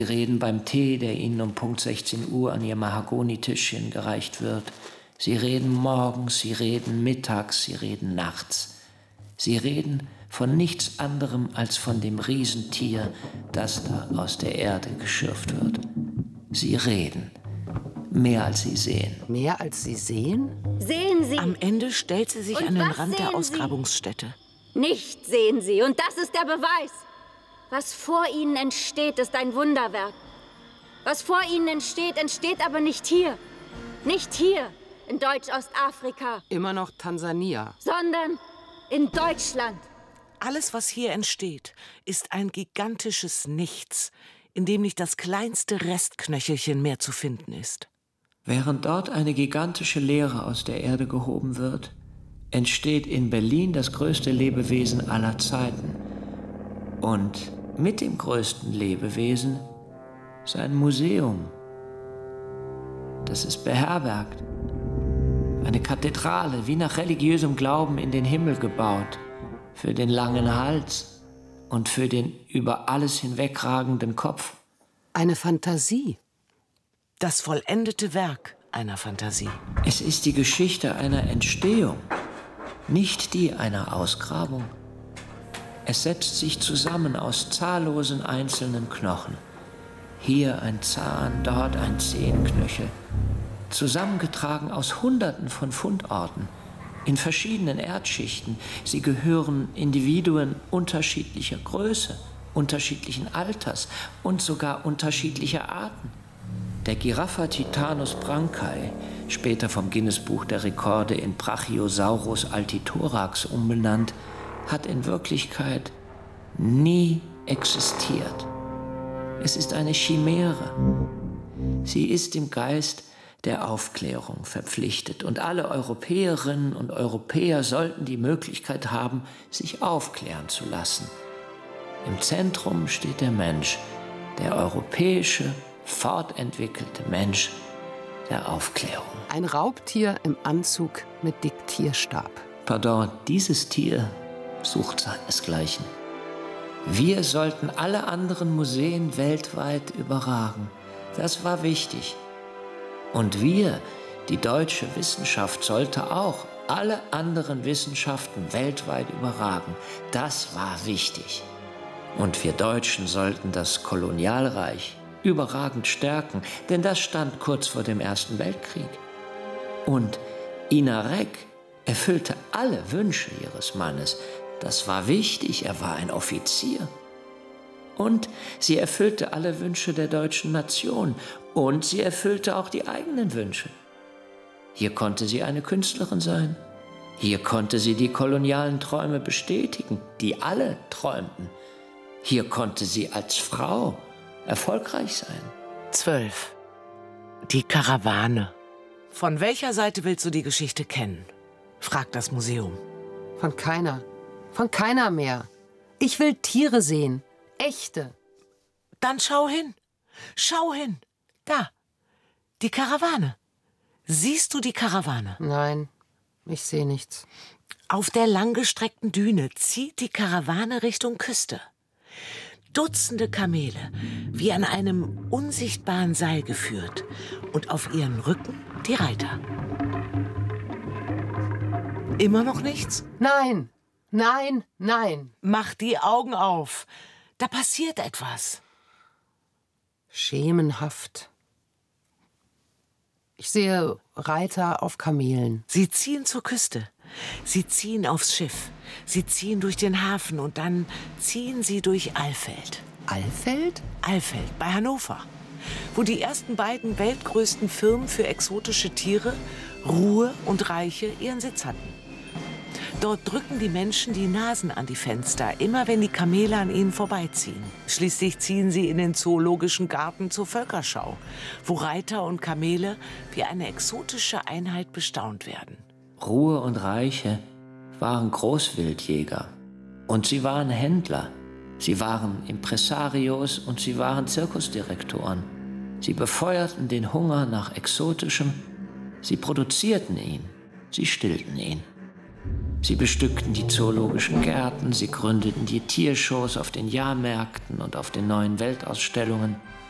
Sie reden beim Tee, der Ihnen um Punkt 16 Uhr an Ihr Mahagonitischchen gereicht wird. Sie reden morgens, Sie reden mittags, Sie reden nachts. Sie reden von nichts anderem als von dem Riesentier, das da aus der Erde geschürft wird. Sie reden. Mehr als Sie sehen. Mehr als Sie sehen? Sehen Sie! Am Ende stellt sie sich Und an den was Rand der sehen Ausgrabungsstätte. Nicht sehen Sie, und das ist der Beweis. Was vor Ihnen entsteht, ist ein Wunderwerk. Was vor Ihnen entsteht, entsteht aber nicht hier. Nicht hier, in Deutsch-Ostafrika. Immer noch Tansania. Sondern in Deutschland. Alles, was hier entsteht, ist ein gigantisches Nichts, in dem nicht das kleinste Restknöchelchen mehr zu finden ist. Während dort eine gigantische Leere aus der Erde gehoben wird, entsteht in Berlin das größte Lebewesen aller Zeiten. Und mit dem größten Lebewesen sein Museum, das es beherbergt. Eine Kathedrale, wie nach religiösem Glauben in den Himmel gebaut, für den langen Hals und für den über alles hinwegragenden Kopf. Eine Fantasie. Das vollendete Werk einer Fantasie. Es ist die Geschichte einer Entstehung, nicht die einer Ausgrabung. Es setzt sich zusammen aus zahllosen einzelnen Knochen. Hier ein Zahn, dort ein Zehenknöchel. Zusammengetragen aus Hunderten von Fundorten, in verschiedenen Erdschichten. Sie gehören Individuen unterschiedlicher Größe, unterschiedlichen Alters und sogar unterschiedlicher Arten. Der Giraffa Titanus brancae, später vom Guinness-Buch der Rekorde in Brachiosaurus altithorax umbenannt, hat in Wirklichkeit nie existiert. Es ist eine Chimäre. Sie ist im Geist der Aufklärung verpflichtet. Und alle Europäerinnen und Europäer sollten die Möglichkeit haben, sich aufklären zu lassen. Im Zentrum steht der Mensch, der europäische, fortentwickelte Mensch der Aufklärung. Ein Raubtier im Anzug mit Diktierstab. Pardon, dieses Tier sucht seinesgleichen. Wir sollten alle anderen Museen weltweit überragen. Das war wichtig. Und wir, die deutsche Wissenschaft, sollte auch alle anderen Wissenschaften weltweit überragen. Das war wichtig. Und wir Deutschen sollten das Kolonialreich überragend stärken, denn das stand kurz vor dem Ersten Weltkrieg. Und Ina Reck erfüllte alle Wünsche ihres Mannes. Das war wichtig, er war ein Offizier. Und sie erfüllte alle Wünsche der deutschen Nation. Und sie erfüllte auch die eigenen Wünsche. Hier konnte sie eine Künstlerin sein. Hier konnte sie die kolonialen Träume bestätigen, die alle träumten. Hier konnte sie als Frau erfolgreich sein. 12. Die Karawane. Von welcher Seite willst du die Geschichte kennen? Fragt das Museum. Von keiner. Von keiner mehr. Ich will Tiere sehen. Echte. Dann schau hin. Schau hin. Da. Die Karawane. Siehst du die Karawane? Nein, ich sehe nichts. Auf der langgestreckten Düne zieht die Karawane Richtung Küste. Dutzende Kamele, wie an einem unsichtbaren Seil geführt. Und auf ihren Rücken die Reiter. Immer noch nichts? Nein, nein, nein. Mach die Augen auf. Da passiert etwas. Schemenhaft. Ich sehe Reiter auf Kamelen. Sie ziehen zur Küste. Sie ziehen aufs Schiff. Sie ziehen durch den Hafen und dann ziehen sie durch Alfeld. Alfeld? Alfeld bei Hannover, wo die ersten beiden weltgrößten Firmen für exotische Tiere, Ruhe und Reiche, ihren Sitz hatten. Dort drücken die Menschen die Nasen an die Fenster, immer wenn die Kamele an ihnen vorbeiziehen. Schließlich ziehen sie in den Zoologischen Garten zur Völkerschau, wo Reiter und Kamele wie eine exotische Einheit bestaunt werden. Ruhe und Reiche waren Großwildjäger und sie waren Händler. Sie waren Impresarios und sie waren Zirkusdirektoren. Sie befeuerten den Hunger nach Exotischem, sie produzierten ihn, sie stillten ihn. Sie bestückten die zoologischen Gärten, sie gründeten die Tiershows auf den Jahrmärkten und auf den neuen Weltausstellungen.